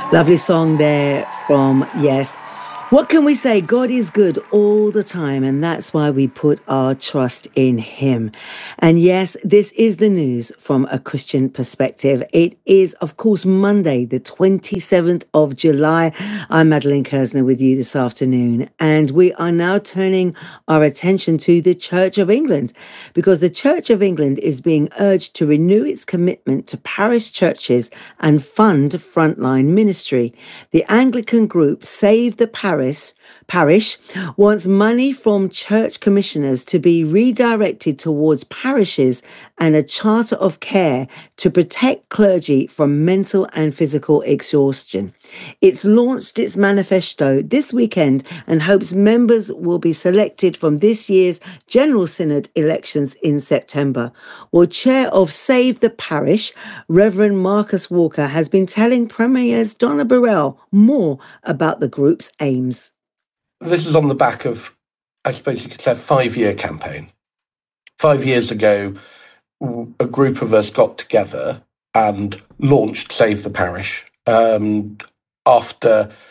Lovely song there from Yes. What can we say? God is good all the time, and that's why we put our trust in Him. And yes, this is the news from a Christian perspective. It is, of course, Monday, the 27th of July. I'm Madeline Kersner with you this afternoon, and we are now turning our attention to the Church of England, because the Church of England is being urged to renew its commitment to parish churches and fund frontline ministry. The Anglican group Save the Parish wants money from church commissioners to be redirected towards parishes and a charter of care to protect clergy from mental and physical exhaustion. It's launched its manifesto this weekend and hopes members will be selected from this year's General Synod elections in September. Well, Chair of Save the Parish, Reverend Marcus Walker, has been telling Premier's Donna Burrell more about the group's aims. This is on the back of, I suppose you could say, a 5-year campaign. 5 years ago, a group of us got together and launched Save the Parish after,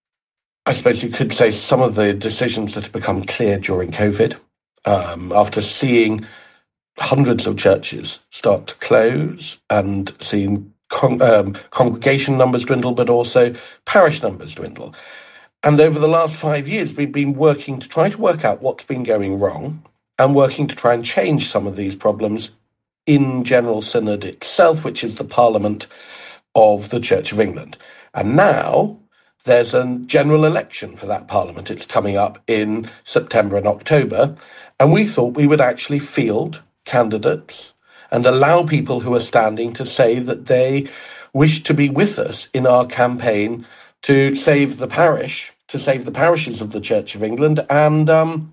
I suppose you could say, some of the decisions that have become clear during COVID, after seeing hundreds of churches start to close and seeing congregation numbers dwindle, but also parish numbers dwindle. And over the last 5 years, we've been working to try to work out what's been going wrong and working to try and change some of these problems in General Synod itself, which is the Parliament of the Church of England. And now there's a general election for that Parliament. It's coming up in September and October. And we thought we would actually field candidates and allow people who are standing to say that they wish to be with us in our campaign to save the parish, to save the parishes of the Church of England, and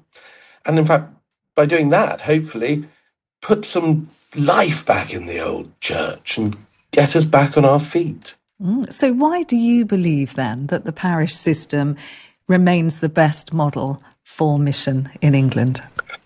in fact, by doing that, hopefully, put some life back in the old church and get us back on our feet. So why do you believe, then, that the parish system remains the best model for mission in England?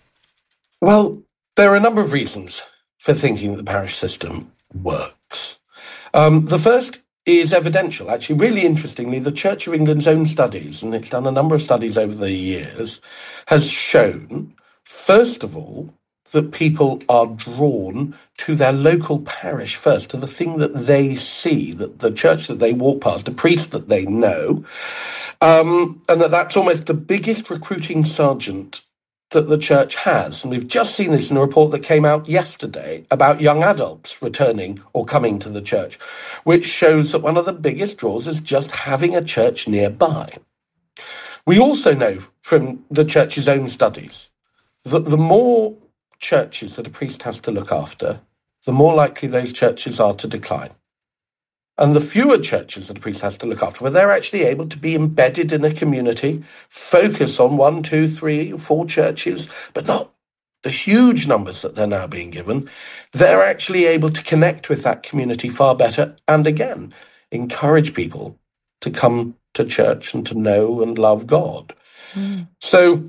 Well, there are a number of reasons for thinking that the parish system works. The first is evidential. Actually, really interestingly, the Church of England's own studies, and it's done a number of studies over the years, has shown, first of all, that people are drawn to their local parish first, to the thing that they see, that the church that they walk past, a priest that they know, and that's almost the biggest recruiting sergeant that the church has. And we've just seen this in a report that came out yesterday about young adults returning or coming to the church, which shows that one of the biggest draws is just having a church nearby. We also know from the church's own studies that the more churches that a priest has to look after, the more likely those churches are to decline. And the fewer churches that a priest has to look after, where they're actually able to be embedded in a community, focus on 1, 2, 3, 4 churches, but not the huge numbers that they're now being given, they're actually able to connect with that community far better and, again, encourage people to come to church and to know and love God. So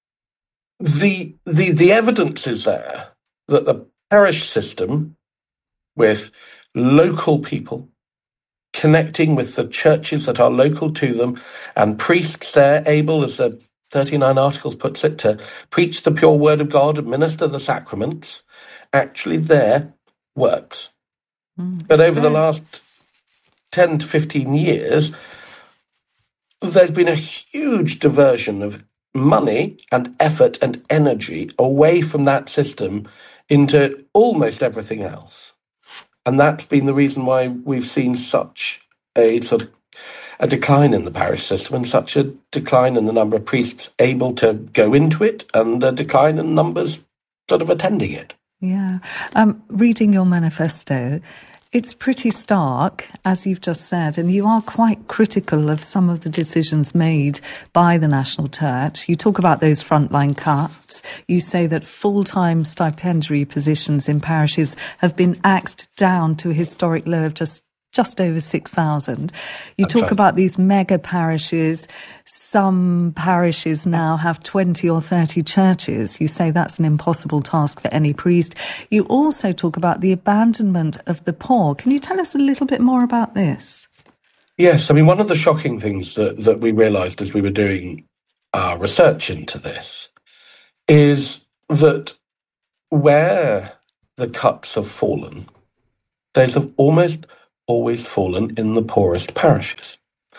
the evidence is there that the parish system, with local people connecting with the churches that are local to them, and priests there able, as the 39 Articles puts it, to preach the pure word of God, administer the sacraments, actually there works. But over the last 10 to 15 years, there's been a huge diversion of money and effort and energy away from that system into almost everything else. And that's been the reason why we've seen such a decline in the parish system and such a decline in the number of priests able to go into it and a decline in numbers attending it. Yeah. Reading your manifesto, it's pretty stark, as you've just said, and you are quite critical of some of the decisions made by the National Church. You talk about those frontline cuts. You say that full-time stipendiary positions in parishes have been axed down to a historic low of just over 6,000. You talk about these mega parishes. Some parishes now have 20 or 30 churches. You say that's an impossible task for any priest. You also talk about the abandonment of the poor. Can you tell us a little bit more about this? Yes, I mean, one of the shocking things that we realised as we were doing our research into this is that where the cuts have fallen, those have almost always fallen in the poorest parishes.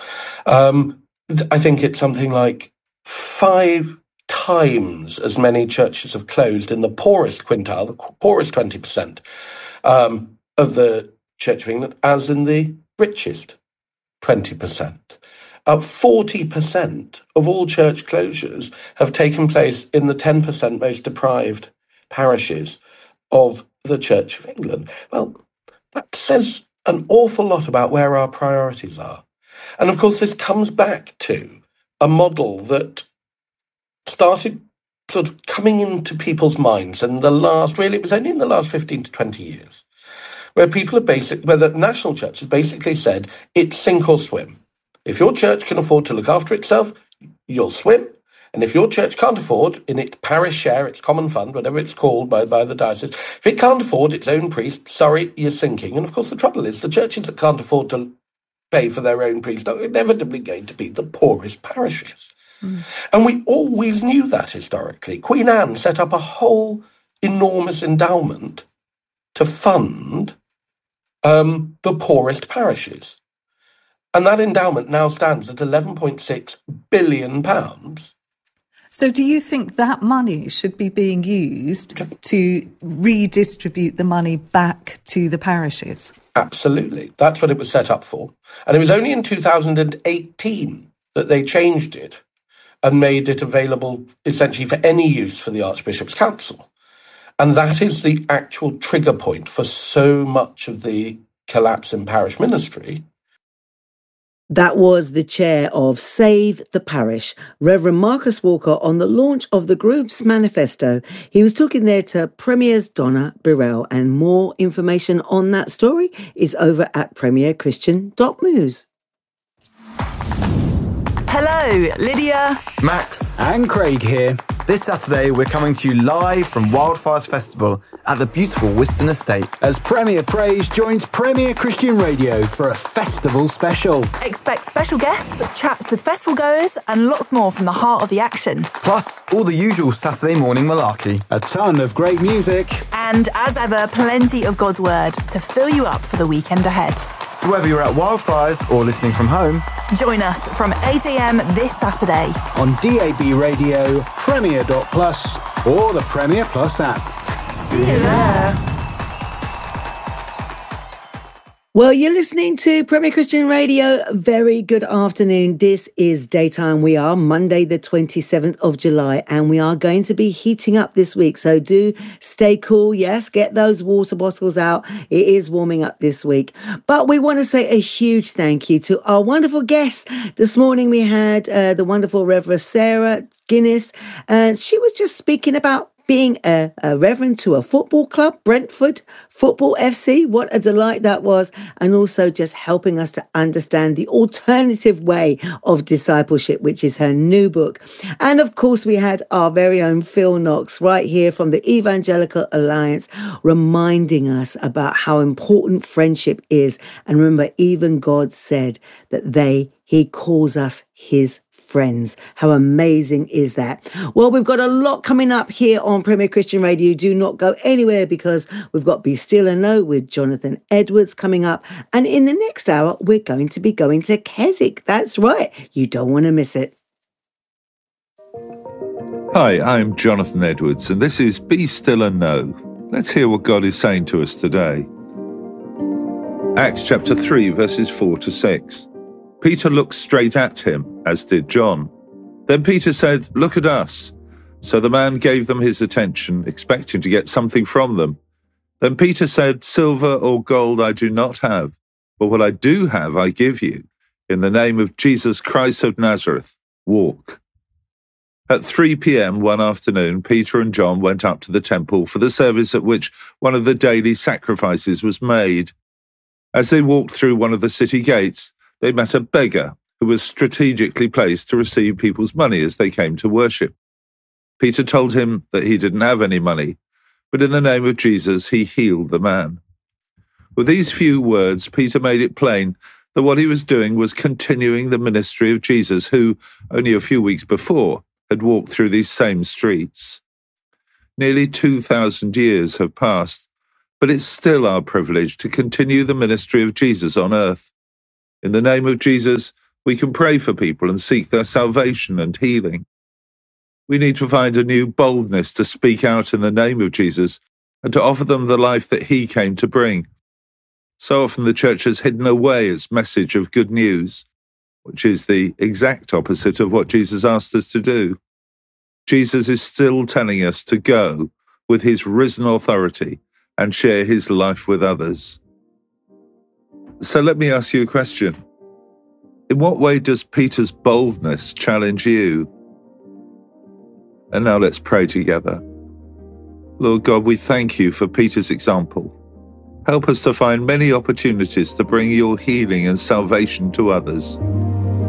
I think it's something like 5 times as many churches have closed in the poorest quintile, the poorest 20% of the Church of England, as in the richest 20%. 40% of all church closures have taken place in the 10% most deprived parishes of the Church of England. Well, that says an awful lot about where our priorities are. And of course, this comes back to a model that started sort of coming into people's minds in it was only in the last 15 to 20 years, where where the national church has basically said, it's sink or swim. If your church can afford to look after itself, you'll swim. And if your church can't afford, in its parish share, its common fund, whatever it's called by the diocese, if it can't afford its own priest, sorry, you're sinking. And of course, the trouble is, the churches that can't afford to pay for their own priest are inevitably going to be the poorest parishes. And we always knew that historically. Queen Anne set up a whole enormous endowment to fund the poorest parishes. And that endowment now stands at £11.6 billion. So do you think that money should be being used to redistribute the money back to the parishes? Absolutely. That's what it was set up for. And it was only in 2018 that they changed it and made it available essentially for any use for the Archbishop's Council. And that is the actual trigger point for so much of the collapse in parish ministry. That was the chair of Save the Parish, Reverend Marcus Walker, on the launch of the group's manifesto. He was talking there to Premier's Donna Birrell, and more information on that story is over at premierchristian.news. Hello, Lydia, Max and Craig here. This Saturday we're coming to you live from Wildfires Festival at the beautiful Wiston Estate as Premier Praise joins Premier Christian Radio for a festival special. Expect special guests, chats with festival goers and lots more from the heart of the action. Plus all the usual Saturday morning malarkey. A ton of great music. And as ever, plenty of God's Word to fill you up for the weekend ahead. So whether you're at Wildfires or listening from home, join us from 8 a.m. this Saturday on DAB Radio, Premier.Plus or the Premier Plus app. See you there. Well, you're listening to Premier Christian Radio. Very good afternoon. This is Daytime. We are Monday, the 27th of July, and we are going to be heating up this week. So do stay cool. Yes, get those water bottles out. It is warming up this week. But we want to say a huge thank you to our wonderful guests. This morning we had the wonderful Reverend Sarah Guinness, and she was just speaking about being a reverend to a football club, Brentford Football FC. What a delight that was. And also just helping us to understand the alternative way of discipleship, which is her new book. And of course, we had our very own Phil Knox right here from the Evangelical Alliance, reminding us about how important friendship is. And remember, even God said that he calls us his friends. How amazing is that? Well, we've got a lot coming up here on Premier Christian Radio. Do not go anywhere because we've got Be Still and Know with Jonathan Edwards coming up. And in the next hour, we're going to be going to Keswick. That's right. You don't want to miss it. Hi, I'm Jonathan Edwards, and this is Be Still and Know. Let's hear what God is saying to us today. Acts chapter 3, verses 4 to 6. Peter looked straight at him, as did John. Then Peter said, "Look at us." So the man gave them his attention, expecting to get something from them. Then Peter said, "Silver or gold I do not have, but what I do have I give you. In the name of Jesus Christ of Nazareth, walk." At 3 p.m. one afternoon, Peter and John went up to the temple for the service at which one of the daily sacrifices was made. As they walked through one of the city gates, they met a beggar who was strategically placed to receive people's money as they came to worship. Peter told him that he didn't have any money, but in the name of Jesus, he healed the man. With these few words, Peter made it plain that what he was doing was continuing the ministry of Jesus, who, only a few weeks before, had walked through these same streets. Nearly 2,000 years have passed, but it's still our privilege to continue the ministry of Jesus on earth. In the name of Jesus, we can pray for people and seek their salvation and healing. We need to find a new boldness to speak out in the name of Jesus and to offer them the life that he came to bring. So often the church has hidden away its message of good news, which is the exact opposite of what Jesus asked us to do. Jesus is still telling us to go with his risen authority and share his life with others. So let me ask you a question. In what way does Peter's boldness challenge you? And now let's pray together. Lord God, we thank you for Peter's example. Help us to find many opportunities to bring your healing and salvation to others.